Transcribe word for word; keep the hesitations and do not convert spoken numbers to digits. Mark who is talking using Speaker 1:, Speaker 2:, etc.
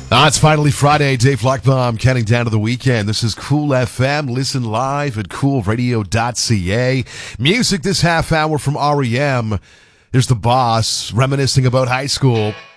Speaker 1: Ah, it's finally Friday. Dave Lockbaum counting down to the weekend. This is Cool F M. Listen live at cool radio dot c a. Music this half hour from R E M. Here's the boss reminiscing about high school.